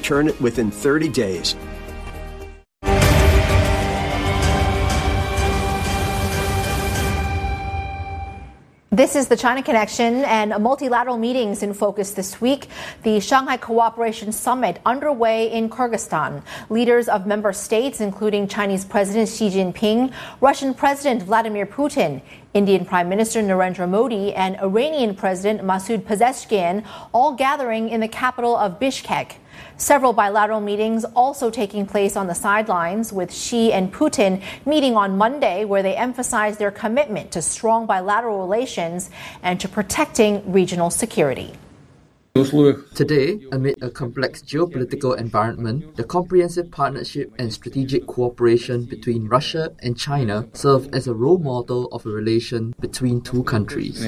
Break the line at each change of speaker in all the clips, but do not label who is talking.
return it within 30 days.
This is the China Connection, and multilateral meetings in focus this week. The Shanghai Cooperation Summit underway in Kyrgyzstan. Leaders of member states, including Chinese President Xi Jinping, Russian President Vladimir Putin, Indian Prime Minister Narendra Modi, and Iranian President Masoud Pezeshkian, all gathering in the capital of Bishkek. Several bilateral meetings also taking place on the sidelines, with Xi and Putin meeting on Monday, where they emphasized their commitment to strong bilateral relations and to protecting regional security.
Today, amid a complex geopolitical environment, the comprehensive partnership and strategic cooperation between Russia and China serve as a role model of a relation between two countries.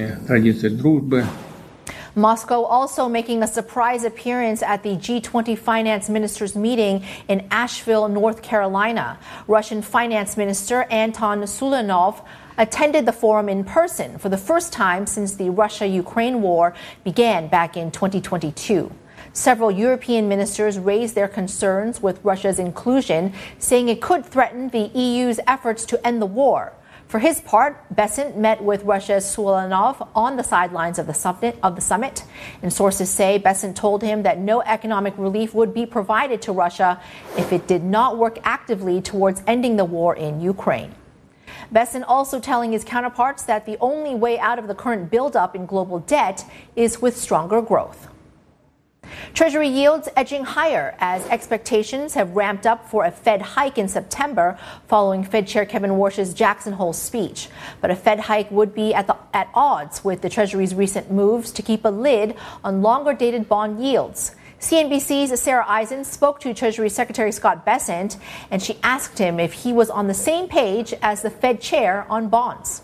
Moscow also making a surprise appearance at the G20 finance ministers meeting in Asheville, North Carolina. Russian Finance Minister Anton Sulanov attended the forum in person for the first time since the Russia-Ukraine war began back in 2022. Several European ministers raised their concerns with Russia's inclusion, saying it could threaten the EU's efforts to end the war. For his part, Bessent met with Russia's Sulanov on the sidelines of the summit. And sources say Bessent told him that no economic relief would be provided to Russia if it did not work actively towards ending the war in Ukraine. Bessent also telling his counterparts that the only way out of the current buildup in global debt is with stronger growth. Treasury yields edging higher as expectations have ramped up for a Fed hike in September following Fed Chair Kevin Warsh's Jackson Hole speech. But a Fed hike would be at odds with the Treasury's recent moves to keep a lid on longer-dated bond yields. CNBC's Sarah Eisen spoke to Treasury Secretary Scott Bessent, and she asked him if he was on the same page as the Fed chair on bonds.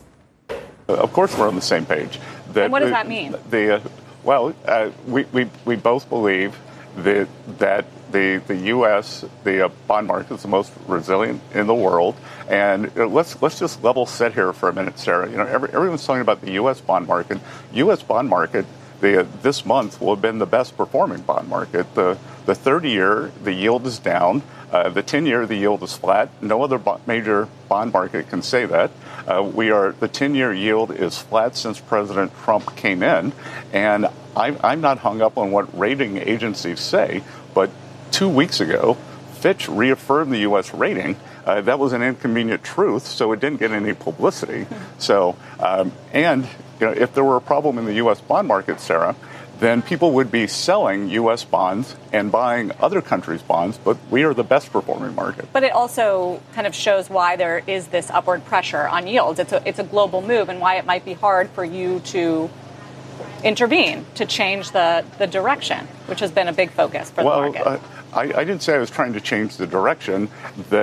Of course we're on the same page.
And what does that mean?
Well, we both believe that the U.S. the bond market is the most resilient in the world, and let's just level set here for a minute, Sarah. You know, everyone's talking about the U.S. bond market. U.S. bond market this month will have been the best performing bond market. The 30-year, the yield is down. The 10-year, the yield is flat. No other major bond market can say that. The 10-year yield is flat since President Trump came in. And I'm not hung up on what rating agencies say, but 2 weeks ago, Fitch reaffirmed the U.S. rating. That was an inconvenient truth, so it didn't get any publicity. So, and you know, if there were a problem in the U.S. bond market, Sarah, then people would be selling U.S. bonds and buying other countries' bonds, but we are the best performing market.
But it also kind of shows why there is this upward pressure on yields. It's a global move, and why it might be hard for you to intervene to change the direction, which has been a big focus for the market.
I didn't say I was trying to change the direction.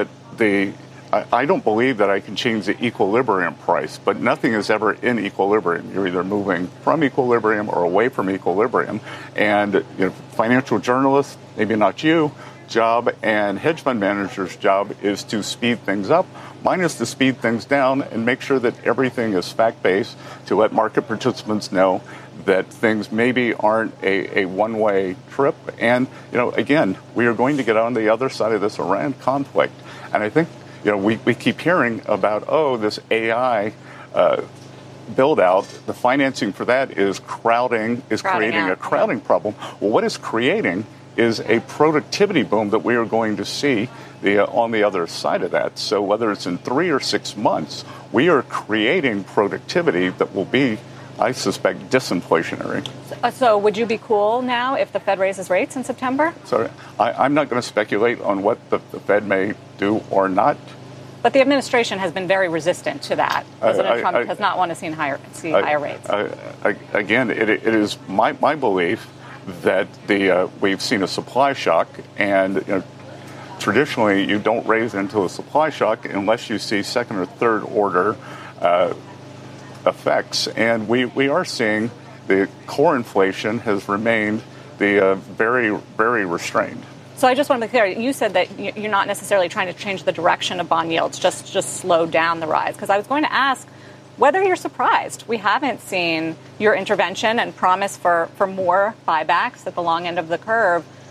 I don't believe that I can change the equilibrium price, but nothing is ever in equilibrium. You're either moving from equilibrium or away from equilibrium. And you know, financial journalists, maybe not you, job and hedge fund managers' job is to speed things up. Mine is to speed things down and make sure that everything is fact-based, to let market participants know that things maybe aren't a one-way trip. And, you know, again, we are going to get on the other side of this Iran conflict. And I think, you know, we keep hearing about, this AI build out. The financing for that is creating a crowding problem. Well, what is creating is a productivity boom that we are going to see on the other side of that. So whether it's in 3 or 6 months, we are creating productivity that will be, I suspect, disinflationary.
So would you be cool now if the Fed raises rates in September?
Sorry, I'm not going to speculate on what the Fed may do or not.
But the administration has been very resistant to that. President Trump does not want to see higher rates.
Again, it is my belief that we've seen a supply shock, and you know, traditionally you don't raise into a supply shock unless you see second or third order effects, and we are seeing the core inflation has remained very, very restrained.
So I just want to be clear. You said that you're not necessarily trying to change the direction of bond yields, just slow down the rise. Because I was going to ask whether you're surprised. We haven't seen your intervention and promise for more buybacks at the long end of the curve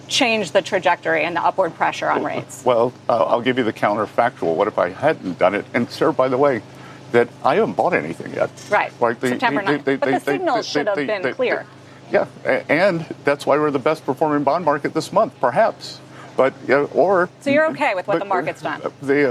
change the trajectory and the upward pressure on rates?
Well, I'll give you the counterfactual. What if I hadn't done it? And, sir, by the way, that I haven't bought anything yet.
Right. September 9th. But the signals should have been clear.
Yeah, and that's why we're the best performing bond market this month, perhaps. But or
so you're okay with what the market's done?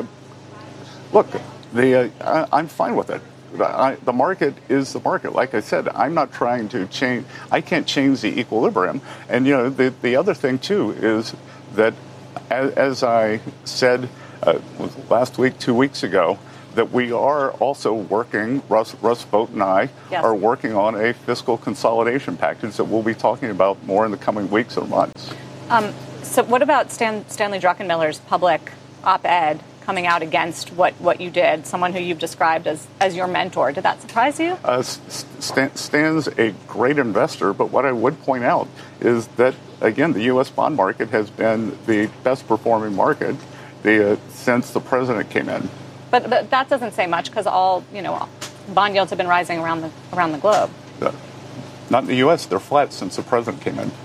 I'm fine with it. The market is the market. Like I said, I'm not trying to change. I can't change the equilibrium. And the other thing too is that, as I said last week, 2 weeks ago, that we are also working, Russ Vought and I are working on a fiscal consolidation package that we'll be talking about more in the coming weeks or months.
So what about Stanley Druckenmiller's public op-ed coming out against what you did, someone who you've described as your mentor? Did that surprise you?
Stan's a great investor, but what I would point out is that, again, the U.S. bond market has been the best performing market since the president came in.
But that doesn't say much because all bond yields have been rising around the globe.
Not in the U.S. They're flat since the president came in.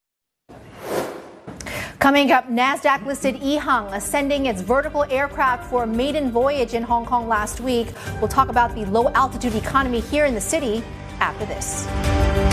Coming up, NASDAQ-listed EHang ascending its vertical aircraft for a maiden voyage in Hong Kong last week. We'll talk about the low-altitude economy here in the city after this.